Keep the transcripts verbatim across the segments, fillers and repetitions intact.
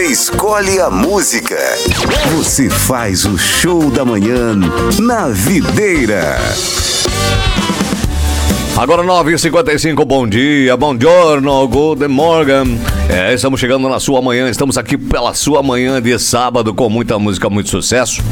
Escolhe a música. Você faz o show da manhã na Videira. Agora nove e cinquenta e cinco, bom dia, bom giorno, good morning. É, estamos chegando na sua manhã, estamos aqui pela sua manhã de sábado com muita música, muito sucesso.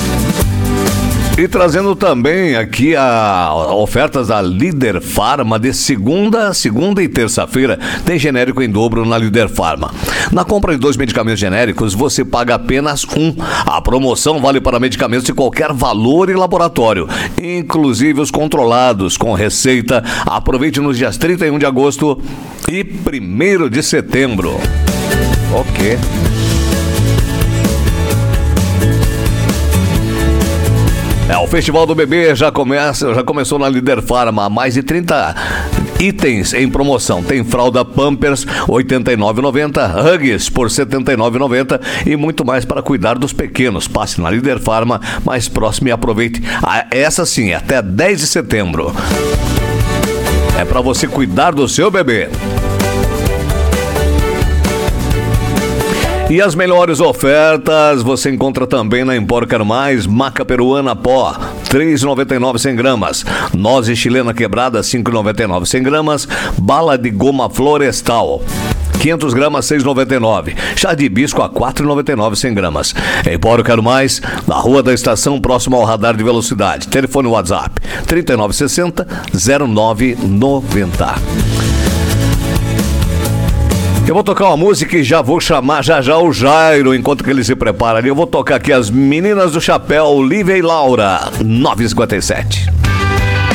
E trazendo também aqui a ofertas da Líder Farma de segunda, segunda e terça-feira. Tem genérico em dobro na Líder Farma. Na compra de dois medicamentos genéricos, você paga apenas um. A promoção vale para medicamentos de qualquer valor e laboratório, inclusive os controlados com receita. Aproveite nos dias trinta e um de agosto e primeiro de setembro. Ok. É, o Festival do Bebê já começa, já começou na Líder Farma. Mais de trinta itens em promoção. Tem fralda Pampers oitenta e nove reais e noventa centavos, Huggies por setenta e nove reais e noventa centavos e muito mais para cuidar dos pequenos. Passe na Líder Farma mais próximo e aproveite. Ah, essa sim, até dez de setembro. É para você cuidar do seu bebê. E as melhores ofertas você encontra também na Empório Quero Mais. Maca peruana pó, três reais e noventa e nove centavos cem gramas. Noz chilena quebrada, cinco reais e noventa e nove centavos cem gramas. Bala de goma florestal, quinhentas gramas, seis reais e noventa e nove centavos. Chá de hibisco a quatro reais e noventa e nove centavos cem gramas. Empório Quero Mais, na Rua da Estação, próximo ao radar de velocidade. Telefone WhatsApp, trinta e nove sessenta, zero nove noventa. Eu vou tocar uma música e já vou chamar já já o Jairo, enquanto que ele se prepara ali. Eu vou tocar aqui as Meninas do Chapéu, Lívia e Laura, nove e cinquenta e sete.